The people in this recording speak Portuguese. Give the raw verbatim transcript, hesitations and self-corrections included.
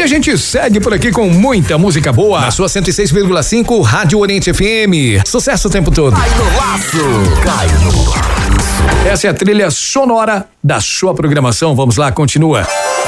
a gente segue por aqui com muita música boa. Na sua cento e seis vírgula cinco, Rádio Oriente F M. Sucesso o tempo todo. Cai no laço. Cai no laço. Essa é a trilha sonora da sua programação. Vamos lá, continua.